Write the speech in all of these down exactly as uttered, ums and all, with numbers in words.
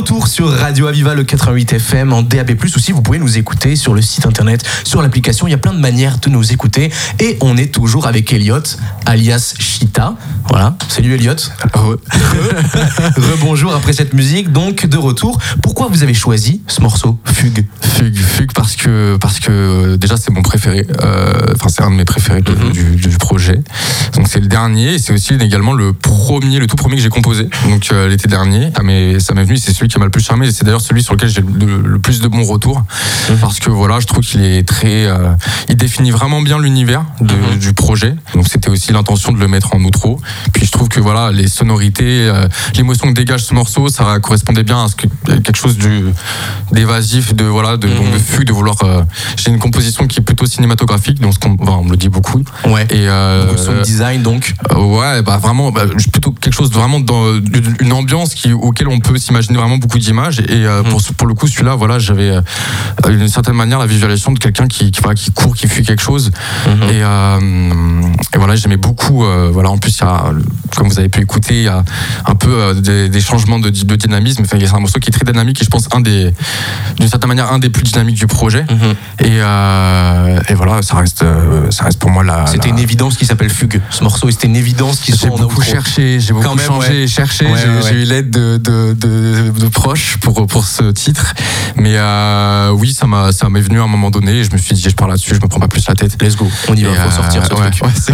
retour sur Radio Aviva, le quatre-vingt-huit F M en D A B plus, aussi vous pouvez nous écouter sur le site internet, sur l'application, il y a plein de manières de nous écouter et on est toujours avec Elliot alias Chita. Voilà, salut Elliot. Re. Rebonjour après cette musique, donc de retour. Pourquoi vous avez choisi ce morceau, Fugue? Fugue, Fugue parce que, parce que déjà c'est mon préféré, euh, enfin c'est un de mes préférés de, mm-hmm. du, du projet. Donc c'est le dernier et c'est aussi également le premier, le tout premier que j'ai composé, donc euh, l'été dernier. Ah, mais ça m'est venu, c'est celui qui m'a le plus charmé et c'est d'ailleurs celui sur lequel j'ai le, le plus de bons retours, mmh. parce que voilà, je trouve qu'il est très, euh, il définit vraiment bien l'univers de, mmh. du projet. Donc c'était aussi l'intention de le mettre en outro. Puis je trouve que voilà, les sonorités, euh, l'émotion que dégage ce morceau, ça correspondait bien à ce que, quelque chose du, d'évasif, de voilà, de, mmh. donc de fugue, de vouloir. Euh, j'ai une composition qui est plutôt cinématographique, donc on, enfin, on me le dit beaucoup. Ouais. Et euh, beaucoup de sound design donc. Euh, ouais, bah vraiment, bah, plutôt quelque chose de vraiment dans une, une ambiance qui, auquel on peut s'imaginer vraiment beaucoup d'images. Et euh, mmh. pour, pour le coup, celui-là, voilà, j'avais euh, d'une certaine manière la visualisation de quelqu'un qui, qui, voilà, qui court, qui fuit quelque chose. Mmh. Et, euh, et voilà, j'aimais beaucoup. Euh, voilà, en plus, il y a, comme vous avez pu écouter, il y a un peu euh, des, des changements de, de dynamisme. Enfin, c'est un morceau qui est très dynamique et je pense un des, d'une certaine manière, un des plus dynamiques du projet. Mmh. Et, euh, et voilà, ça reste, ça reste pour moi la. C'était la... une évidence qui s'appelle Fugue. Ce morceau, c'était une évidence qui soit en outro. J'ai beaucoup cherché, j'ai beaucoup même, changé, ouais. cherché. Ouais, j'ai, ouais. j'ai eu l'aide de, de, de, de proches pour pour ce titre. Mais euh, oui, ça m'a, ça m'est venu à un moment donné et je me suis dit, je pars là-dessus, je me prends pas plus la tête. Let's go, on y va, faut euh, sortir ce ouais, truc. Ouais, c'est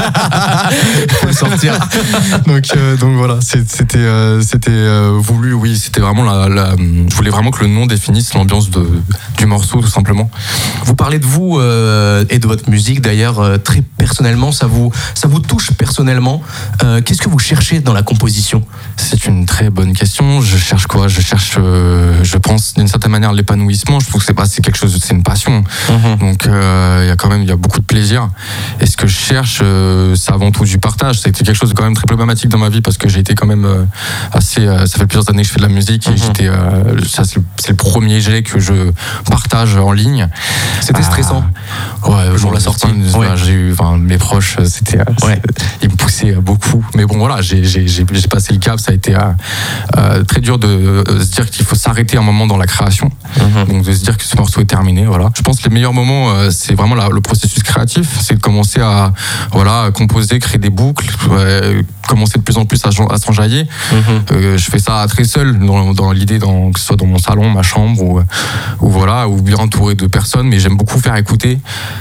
faut sortir. donc, euh, donc voilà, c'était, euh, c'était euh, voulu, oui, c'était vraiment la, la. Je voulais vraiment que le nom définisse l'ambiance de, du morceau, tout simplement. Vous parlez de vous euh, et de votre musique d'ailleurs euh, très personnellement, ça vous, ça vous touche personnellement. Euh, qu'est-ce que vous cherchez dans la composition? C'est une très bonne question. Je cherche quoi? Je cherche, euh, je pense d'une certaine manière l'épanouissement. Je trouve que c'est pas, c'est quelque chose, c'est une passion. Mm-hmm. Donc il euh, y a quand même, il y a beaucoup de plaisir. Et ce que je cherche, euh, c'est avant tout du partage. C'était quelque chose de quand même très problématique dans ma vie parce que j'ai été quand même euh, assez. Euh, ça fait plusieurs années que je fais de la musique et mm-hmm. j'étais. Euh, ça c'est le, c'est le premier jet que je partage en ligne. C'était stressant. Euh, ouais, le jour de la sortie. Ouais. J'ai eu, enfin, mes proches, c'était, ouais. ils me poussaient beaucoup. Mais bon, voilà, j'ai, j'ai, j'ai, j'ai passé le cap. Ça a été euh, euh, très dur de euh, se dire qu'il faut s'arrêter un moment dans la création. Mm-hmm. Donc de se dire que ce morceau est terminé. Voilà. Je pense que les meilleurs moments, euh, c'est vraiment la, le processus créatif. C'est de commencer à, voilà, à composer, créer des boucles, euh, commencer de plus en plus à, à s'enjailler. Mm-hmm. Euh, je fais ça très seul, dans, dans l'idée, dans, que ce soit dans mon salon, ma chambre, ou, ou voilà, ou bien entouré de personnes. Mais j'aime beaucoup faire écouter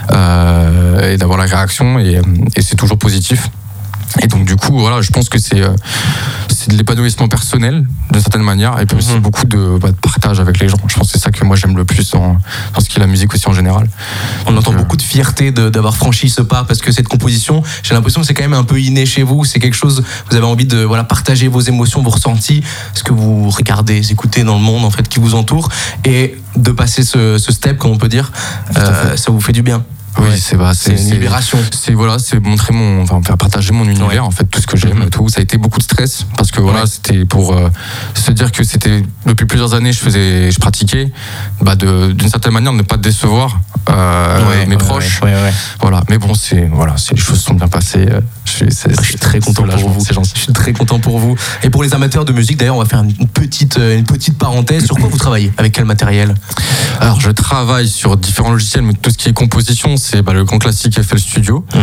euh, et d'avoir la réaction, et, et c'est toujours positif. Et donc du coup, voilà, je pense que c'est, euh, c'est de l'épanouissement personnel d'une certaine manière, et puis aussi mm-hmm. beaucoup de, bah, de partage avec les gens. Je pense que c'est ça que moi j'aime le plus dans, dans ce qui est la musique aussi en général. On donc, entend euh... beaucoup de fierté de, d'avoir franchi ce pas, parce que cette composition, j'ai l'impression que c'est quand même un peu inné chez vous. C'est quelque chose, vous avez envie de voilà, partager vos émotions, vos ressentis, ce que vous regardez, écoutez dans le monde en fait qui vous entoure, et de passer ce, ce step, comme on peut dire, euh, ça vous fait du bien. Oui, ouais, c'est, bah, c'est, c'est une libération. C'est, c'est voilà, c'est montrer mon, enfin, faire partager mon univers, ouais. en fait, tout ce que j'aime, mm-hmm. tout. Ça a été beaucoup de stress parce que voilà, ouais. c'était pour euh, se dire que c'était depuis plusieurs années, je faisais, je pratiquais, bah, de, d'une certaine manière, ne pas décevoir euh, ouais, mes ouais, proches. Ouais, ouais, ouais. Voilà, mais bon, c'est voilà, c'est, les choses sont bien passées. Je suis, c'est, je suis très content pour vous. C'est gentil. Je suis très content pour vous. Et pour les amateurs de musique, d'ailleurs, on va faire une petite, une petite parenthèse. Sur quoi vous travaillez? Avec quel matériel? Alors, je travaille sur différents logiciels, mais tout ce qui est composition, c'est bah, le grand classique F L Studio. Mm-hmm.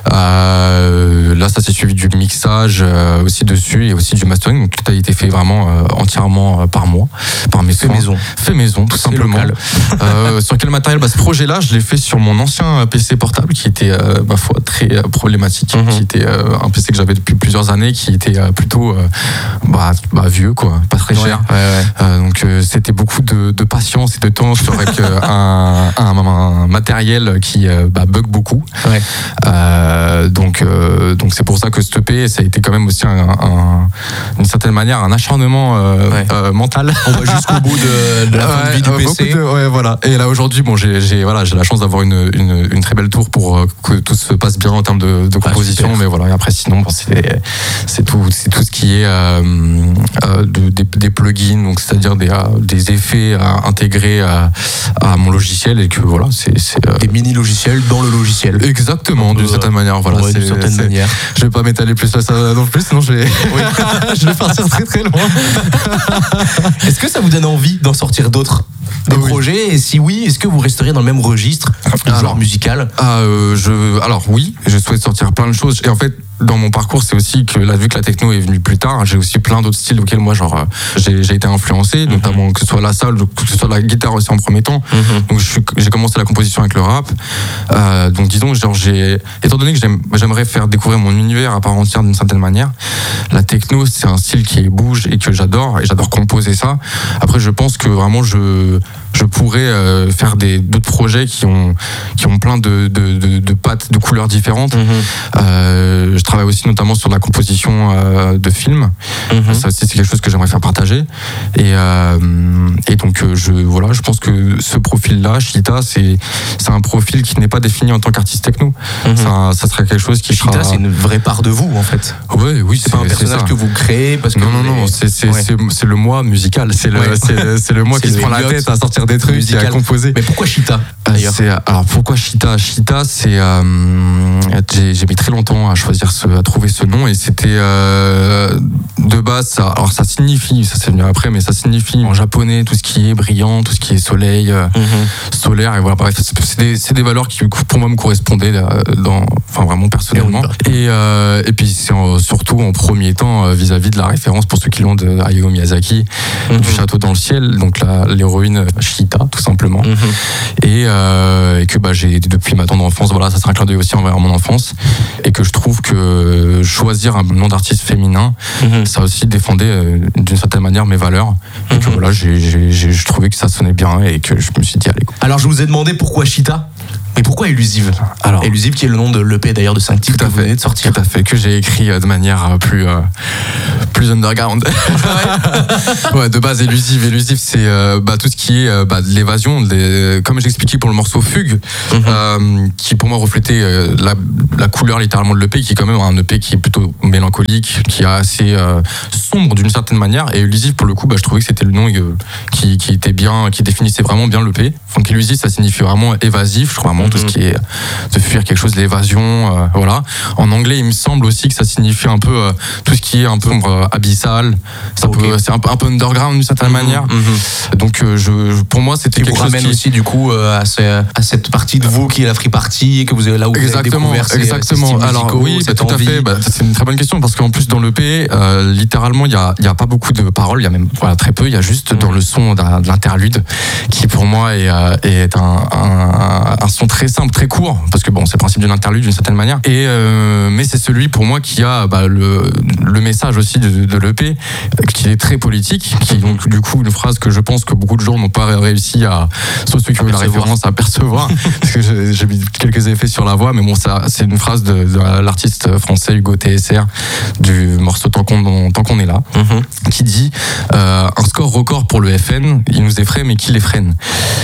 Euh, là, ça s'est suivi du mixage euh, aussi dessus et aussi du mastering. Donc, tout a été fait vraiment euh, entièrement euh, par moi, par mes fait soins. maison. Fait maison, tout c'est simplement. euh, sur quel matériel? Bah, ce projet-là, je l'ai fait sur mon ancien P C portable qui était, euh, ma foi, très euh, problématique. Mm-hmm. Qui était euh, un P C que j'avais depuis plusieurs années, qui était euh, plutôt euh, bah, bah, vieux, quoi, pas très cher. Ouais, ouais, ouais. Euh, donc, euh, c'était beaucoup de, de patience et de temps avec euh, un, un, un matériel qui euh, bah, bug beaucoup. Ouais. Euh, donc, euh, donc c'est pour ça que ce E P, ça a été quand même aussi un, un, d'une certaine manière un acharnement euh, ouais. euh, mental. On va jusqu'au bout de, de la fin de vie du P C. De, ouais, voilà. Et là aujourd'hui, bon, j'ai, j'ai, voilà, j'ai la chance d'avoir une, une, une très belle tour pour euh, que tout se passe bien en termes de, de composition. Ah, mais voilà. Et après, sinon, bon, c'est, c'est tout, c'est tout ce qui est euh, euh, de, des, des plugins, donc c'est-à-dire des, euh, des effets à intégrer à, à mon logiciel, et que voilà, c'est, c'est euh, des mini logiciels. logiciel dans le logiciel. Exactement, d'une certaine manière. Voilà, ouais, d'une certaine manière. Je vais pas m'étaler plus à ça non plus, sinon je vais, oui. je vais partir très très loin. Est-ce que ça vous donne envie d'en sortir d'autres? Des oui. projets, et si oui, est-ce que vous resteriez dans le même registre, le genre musical? ah, euh, je, Alors oui, je souhaite sortir plein de choses. Et en fait, dans mon parcours, c'est aussi que là, vu que la techno est venue plus tard, j'ai aussi plein d'autres styles auxquels moi, genre, j'ai, j'ai été influencé, mm-hmm. notamment que ce soit la salle, que ce soit la guitare aussi en premier temps. Mm-hmm. Donc je suis, j'ai commencé la composition avec le rap. Euh, donc disons, genre, j'ai, étant donné que j'aime, j'aimerais faire découvrir mon univers à part entière d'une certaine manière, la techno, c'est un style qui bouge et que j'adore, et j'adore composer ça. Après, je pense que vraiment, je je pourrais euh, faire des d'autres projets qui ont qui ont plein de de de, de pattes, de couleurs différentes. Mm-hmm. Euh, je travaille aussi notamment sur la composition euh, de films. Mm-hmm. Ça aussi c'est quelque chose que j'aimerais faire partager. Et euh, et donc je voilà, je pense que ce profil-là, Chita, c'est c'est un profil qui n'est pas défini en tant qu'artiste techno. Mm-hmm. Ça, ça serait quelque chose qui Chita, sera... c'est une vraie part de vous en fait. Ouais, oui, c'est, c'est pas un personnage que vous créez parce que non non non, c'est c'est, ouais. c'est c'est le moi musical, c'est le ouais. c'est, le, c'est le moi c'est qui se prend la tête à sortir des trucs, musical. Qui a composé. Mais pourquoi Chita d'ailleurs? C'est, alors pourquoi Chita? Chita, c'est euh, j'ai, j'ai mis très longtemps à choisir ce, à trouver ce nom, et c'était euh, de base ça. Alors ça signifie, ça c'est venu après, mais ça signifie en japonais tout ce qui est brillant, tout ce qui est soleil, mm-hmm. solaire, et voilà. Bref, c'est des, c'est des valeurs qui pour moi me correspondaient dans, enfin vraiment personnellement. Et euh, et puis c'est en, surtout en premier temps vis-à-vis de la référence pour ceux qui l'ont de Hayao Miyazaki, mm-hmm. du Château dans le ciel, donc la, l'héroïne Chita tout simplement. Mm-hmm. Et, euh, et que bah j'ai depuis ma tendre enfance, voilà, ça c'est un clin d'œil aussi envers mon enfance, et que je trouve que choisir un nom d'artiste féminin, mm-hmm. ça aussi défendait euh, d'une certaine manière mes valeurs, et mm-hmm. que voilà, j'ai, j'ai, j'ai, je trouvais que ça sonnait bien et que je me suis dit allez. Alors je vous ai demandé pourquoi Chita. Mais pourquoi Élusive? Alors, Élusive qui est le nom de l'E P d'ailleurs de cinq titres que vous venez de sortir. Tout à fait, que j'ai écrit de manière plus euh, plus underground. Ouais, de base Élusive, Élusive c'est euh, bah, tout ce qui est euh, bah, de l'évasion, les, comme j'expliquais pour le morceau Fugue, mm-hmm. euh, qui pour moi reflétait euh, la, la couleur littéralement de l'E P, qui est quand même un E P qui est plutôt mélancolique, qui est assez euh, sombre d'une certaine manière. Et Élusive pour le coup, bah, je trouvais que c'était le nom euh, qui, qui était bien, qui définissait vraiment bien l'E P. Donc Élusive ça signifie vraiment évasif, je crois vraiment. Tout ce qui est de fuir quelque chose, l'évasion, euh, voilà. En anglais, il me semble aussi que ça signifie un peu euh, tout ce qui est un peu euh, abyssal. Ça okay. peut, c'est un peu, un peu underground d'une certaine mm-hmm. manière. Mm-hmm. Donc, euh, je, pour moi, c'était qui quelque vous chose ramène qui aussi du coup euh, à, ce, à cette partie de vous qui est la free party, que vous avez là où exactement, vous avez découvert ces, exactement. ces styles Alors musicaux, oui, cette tout envie. à fait. Bah, c'est une très bonne question parce qu'en plus dans l'E P, euh, littéralement, il y a, il y a pas beaucoup de paroles. Il y a même voilà très peu. Il y a juste mm-hmm. dans le son d'un, de l'interlude qui pour moi est, euh, est un, un, un son très simple, très court. Parce que bon, c'est le principe d'une interlude d'une certaine manière. Et euh, mais c'est celui pour moi qui a bah, le, le message aussi de, de l'E P, qui est très politique, qui donc du coup une phrase que je pense que beaucoup de gens n'ont pas réussi à, sauf ceux qui ont eu la référence, à percevoir, parce que j'ai, j'ai mis quelques effets sur la voix, mais bon, ça, c'est une phrase de, de l'artiste français Hugo T S R du morceau Tant qu'on, tant qu'on est là, mm-hmm. qui dit euh, un score record pour le F N, il nous effraie mais qui les freine.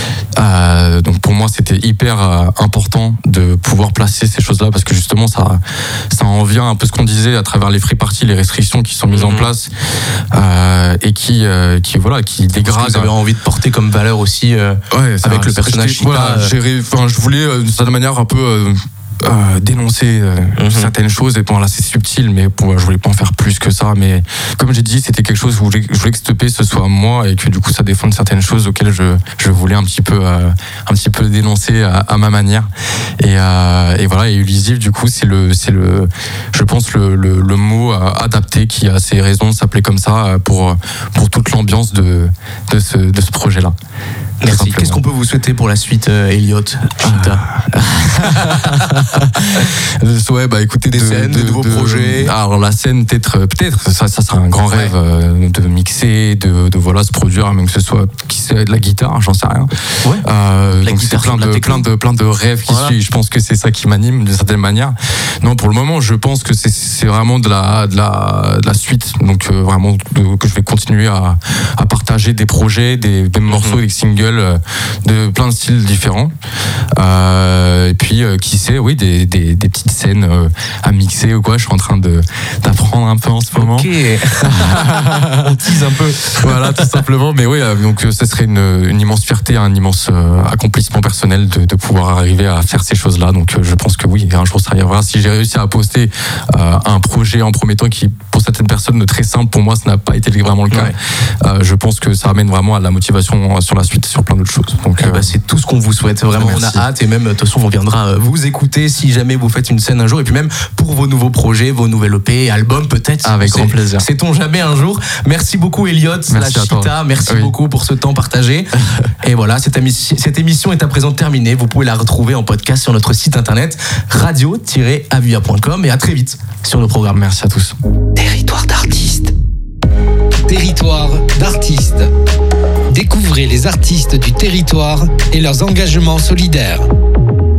Euh, donc pour moi c'était hyper euh, important de pouvoir placer ces choses-là parce que justement ça, ça en vient un peu ce qu'on disait à travers les free parties, les restrictions qui sont mises mmh. en place euh, et qui, euh, qui voilà, qui dégradent. Vous avez envie de porter comme valeur aussi euh, ouais, avec le personnage Chita. Voilà, euh... enfin, je voulais euh, d'une certaine manière un peu euh, Euh, dénoncer euh, mm-hmm. certaines choses, et bon là c'est subtil mais bon, je voulais pas en faire plus que ça, mais comme j'ai dit c'était quelque chose où je voulais, je voulais que ce E P ce soit moi et que du coup ça défende certaines choses auxquelles je, je voulais un petit peu euh, un petit peu dénoncer à, à ma manière, et, euh, et voilà. Et Élusive du coup c'est le c'est le je pense le, le, le mot adapté qui a ses raisons de s'appeler comme ça pour pour toute l'ambiance de de ce de ce projet là. Merci. Qu'est-ce qu'on peut vous souhaiter pour la suite, euh, Elliot, Chita? Ouais, bah écoutez, des de, scènes, de, de nouveaux de, projets. Alors la scène, peut-être, peut-être, ça, ça sera un grand ouais. rêve euh, de mixer, de, de voilà, se produire, même que ce soit qui sait, de la guitare, j'en sais rien. Ouais. Euh, la donc guitare, c'est plein de, plein de, plein de rêves qui voilà. suivent. Je pense que c'est ça qui m'anime d'une certaine manière. Non, pour le moment, je pense que c'est, c'est vraiment de la, de la, de la suite, donc euh, vraiment de, que je vais continuer à, à partager. partager des projets, des, des morceaux, mmh. des singles euh, de plein de styles différents. Euh, et puis, euh, qui sait, oui, des, des, des petites scènes euh, à mixer ou quoi. Je suis en train de, d'apprendre un peu en ce moment. Ok. On tease un peu. Voilà, tout simplement. Mais oui, euh, donc ce serait une, une immense fierté, un immense euh, accomplissement personnel de, de pouvoir arriver à faire ces choses-là. Donc euh, je pense que oui, un jour ça arrivera. Si j'ai réussi à poster euh, un projet en premier temps qui, pour certaines personnes, très simple, pour moi, ça n'a pas été vraiment le cas. Ouais. Euh, je pense que ça amène vraiment à la motivation sur la suite, sur plein d'autres choses. Donc, eh euh, bah, c'est tout ce qu'on vous souhaite. Vraiment, merci. On a hâte et même, de toute façon, on viendra vous écouter si jamais vous faites une scène un jour et puis même pour vos nouveaux projets, vos nouvelles E P, albums peut-être. Avec grand plaisir. Sait-on jamais un jour. Merci beaucoup, Elliot, la Chita. Merci oui. beaucoup pour ce temps partagé. Et voilà, cette, émission, cette émission est à présent terminée. Vous pouvez la retrouver en podcast sur notre site internet radio tiret avia point com et à très vite sur nos programmes. Merci à tous. Territoire d'artistes. Territoire d'artistes. Découvrez les artistes du territoire et leurs engagements solidaires.